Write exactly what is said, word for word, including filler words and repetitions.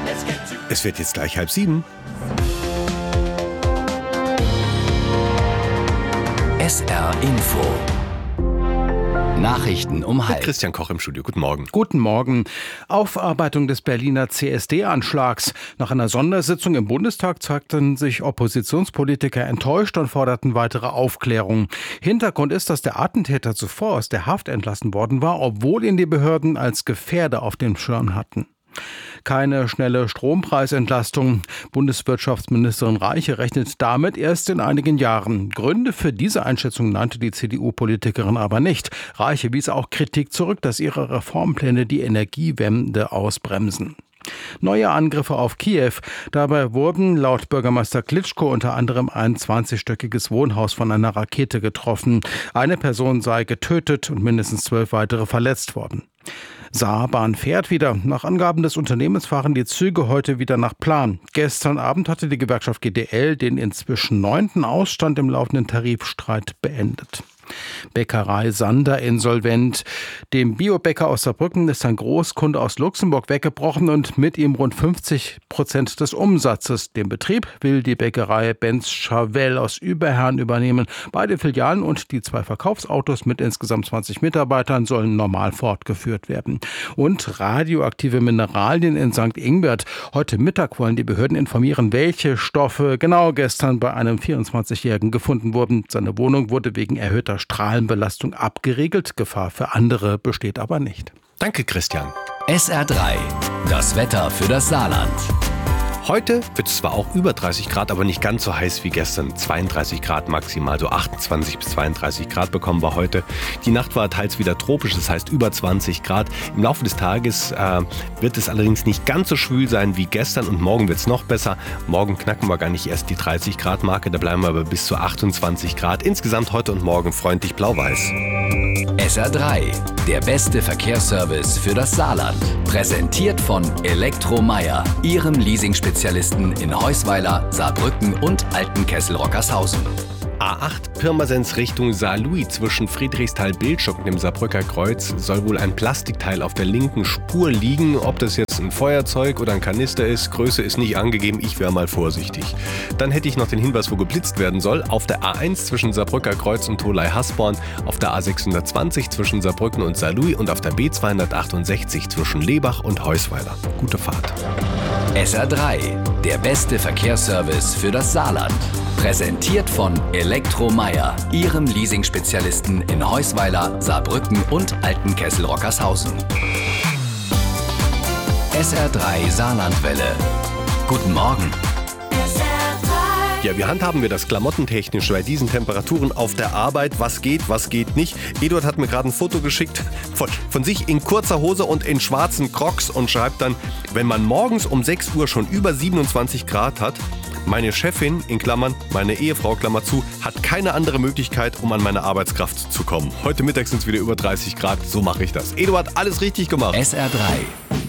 Es wird jetzt gleich halb sieben. S R Info. Nachrichten um halb. Christian Koch im Studio. Guten Morgen. Guten Morgen. Aufarbeitung des Berliner C S D-Anschlags. Nach einer Sondersitzung im Bundestag zeigten sich Oppositionspolitiker enttäuscht und forderten weitere Aufklärung. Hintergrund ist, dass der Attentäter zuvor aus der Haft entlassen worden war, obwohl ihn die Behörden als Gefährder auf dem Schirm hatten. Keine schnelle Strompreisentlastung. Bundeswirtschaftsministerin Reiche rechnet damit erst in einigen Jahren. Gründe für diese Einschätzung nannte die C D U-Politikerin aber nicht. Reiche wies auch Kritik zurück, dass ihre Reformpläne die Energiewende ausbremsen. Neue Angriffe auf Kiew. Dabei wurden laut Bürgermeister Klitschko unter anderem ein zwanzigstöckiges Wohnhaus von einer Rakete getroffen. Eine Person sei getötet und mindestens zwölf weitere verletzt worden. Saarbahn fährt wieder. Nach Angaben des Unternehmens fahren die Züge heute wieder nach Plan. Gestern Abend hatte die Gewerkschaft G D L den inzwischen neunten Ausstand im laufenden Tarifstreit beendet. Bäckerei Sander insolvent. Dem Biobäcker aus Saarbrücken ist ein Großkunde aus Luxemburg weggebrochen und mit ihm rund fünfzig Prozent des Umsatzes. Den Betrieb will die Bäckerei Benz Chavel aus Überherrn übernehmen. Beide Filialen und die zwei Verkaufsautos mit insgesamt zwanzig Mitarbeitern sollen normal fortgeführt werden. Und radioaktive Mineralien in Sankt Ingbert. Heute Mittag wollen die Behörden informieren, welche Stoffe genau gestern bei einem vierundzwanzigjährigen gefunden wurden. Seine Wohnung wurde wegen erhöhter Strahlenbelastung abgeriegelt. Gefahr für andere besteht aber nicht. Danke, Christian. S R drei. Das Wetter für das Saarland. Heute wird es zwar auch über dreißig Grad, aber nicht ganz so heiß wie gestern. zweiunddreißig Grad maximal, so achtundzwanzig bis zweiunddreißig Grad bekommen wir heute. Die Nacht war teils wieder tropisch, das heißt über zwanzig Grad. Im Laufe des Tages äh, wird es allerdings nicht ganz so schwül sein wie gestern und morgen wird es noch besser. Morgen knacken wir gar nicht erst die dreißig Grad Marke, da bleiben wir aber bis zu achtundzwanzig Grad. Insgesamt heute und morgen freundlich blau-weiß. S R drei, der beste Verkehrsservice für das Saarland. Präsentiert von Elektromeier, Ihrem Leasing-Spezialisten in Heusweiler, Saarbrücken und Altenkessel-Rockershausen. A acht Pirmasens Richtung Saarlouis zwischen Friedrichsthal-Bildstock und dem Saarbrücker Kreuz soll wohl ein Plastikteil auf der linken Spur liegen. Ob das jetzt ein Feuerzeug oder ein Kanister ist, Größe ist nicht angegeben, ich wäre mal vorsichtig. Dann hätte ich noch den Hinweis, wo geblitzt werden soll. Auf der A eins zwischen Saarbrücker Kreuz und Tholey-Hasborn, auf der A sechshundertzwanzig zwischen Saarbrücken und Saarlouis und auf der B zweihundertachtundsechzig zwischen Lebach und Heusweiler. Gute Fahrt. S R drei, der beste Verkehrsservice für das Saarland. Präsentiert von Elektromeier, Ihrem Leasing-Spezialisten in Heusweiler, Saarbrücken und Altenkessel-Rockershausen. S R drei Saarlandwelle. Guten Morgen. Ja, wie handhaben wir das klamottentechnisch bei diesen Temperaturen auf der Arbeit? Was geht, was geht nicht? Eduard hat mir gerade ein Foto geschickt von, von sich in kurzer Hose und in schwarzen Crocs und schreibt dann, wenn man morgens um sechs Uhr schon über siebenundzwanzig Grad hat, meine Chefin, in Klammern, meine Ehefrau, Klammer zu, hat keine andere Möglichkeit, um an meine Arbeitskraft zu kommen. Heute Mittag sind es wieder über dreißig Grad, so mache ich das. Eduard, alles richtig gemacht. S R drei,